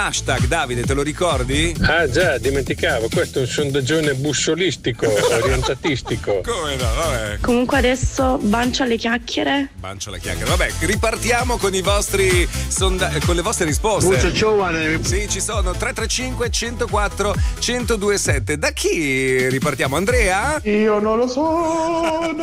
Hashtag, Davide, te lo ricordi? Ah già, dimenticavo, questo è un sondaggione bussolistico, orientatistico. Come no, vabbè. Comunque adesso bancio alle chiacchiere. Bancio la chiacchiera. Vabbè, ripartiamo con i vostri con le vostre risposte. Molto giovane. Sì, ci sono 335 104 1027. Da chi ripartiamo? Andrea? Io non lo so.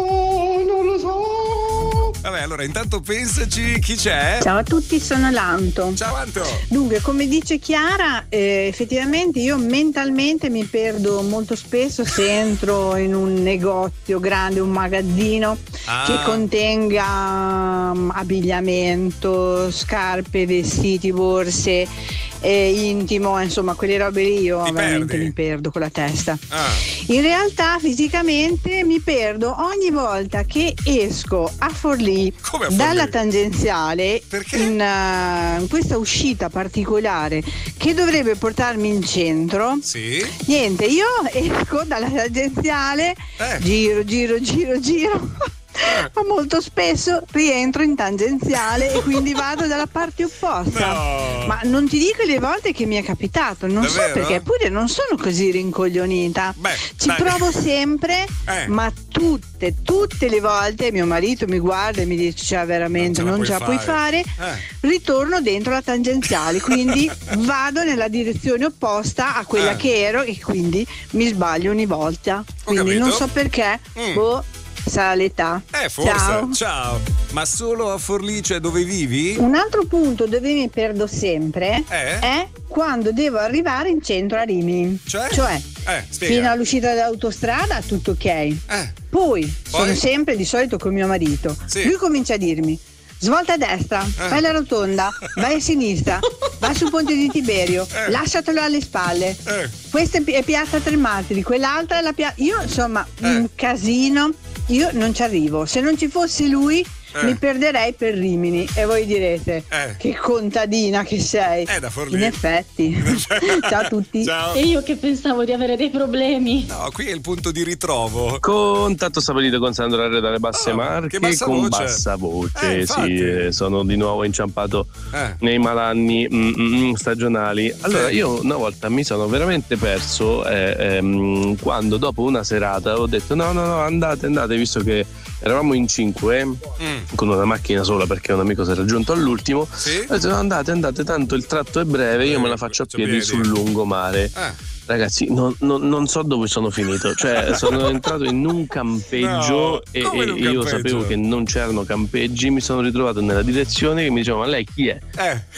Vabbè, allora intanto pensaci chi c'è. Ciao a tutti, sono Lanto. Ciao Anto. Dunque, come dice Chiara, effettivamente io mentalmente mi perdo molto spesso se entro in un negozio grande, un magazzino che contenga abbigliamento, scarpe, vestiti, borse, intimo, insomma quelle robe lì io veramente mi perdo con la testa. In realtà fisicamente mi perdo ogni volta che esco a Forlì dalla tangenziale in questa uscita particolare che dovrebbe portarmi in centro. Sì. Niente, io esco dalla tangenziale, giro ma molto spesso rientro in tangenziale e quindi vado dalla parte opposta. No. Ma non ti dico le volte che mi è capitato, non Davvero? so perché, eppure non sono così rincoglionita. Ci provo sempre, ma tutte le volte mio marito mi guarda e mi dice cioè veramente non ce la puoi fare. Ritorno dentro la tangenziale, quindi vado nella direzione opposta a quella che ero e quindi mi sbaglio ogni volta. Quindi non so perché, sarà l'età. Forse. Ciao. Ma solo a Forlì, cioè dove vivi? Un altro punto dove mi perdo sempre è quando devo arrivare in centro a Rimini. Cioè spiega. fino all'uscita dall'autostrada tutto ok. Poi sono sempre di solito con mio marito. Lui comincia a dirmi: svolta a destra, fai la rotonda, vai a sinistra, vai sul ponte di Tiberio, lasciatelo alle spalle. Questa è piazza Tre Martiri, quell'altra è la piazza. Io insomma un casino, io non ci arrivo. Se non ci fosse lui mi perderei per Rimini e voi direte che contadina che sei. Da Forlì. In effetti. Ciao a tutti. Ciao. E io che pensavo di avere dei problemi. No, qui è il punto di ritrovo. Contatto stabilito con Sandro R dalle Basse Marche con voce. bassa voce. Sono di nuovo inciampato nei malanni stagionali. Allora io una volta mi sono veramente perso quando dopo una serata ho detto no andate visto che eravamo in 5 con una macchina sola perché un amico si era raggiunto all'ultimo. Ho detto andate tanto il tratto è breve, io me la faccio a piedi sul lungomare. Ragazzi, non so dove sono finito, cioè sono entrato in un campeggio e io sapevo che non c'erano campeggi, mi sono ritrovato nella direzione che mi diceva ma lei chi è?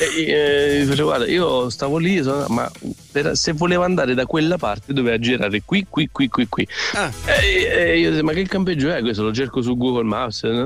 E dicevo guarda io stavo lì, ma se volevo andare da quella parte doveva girare qui. E io dicevo ma che campeggio è questo? Lo cerco su Google Maps,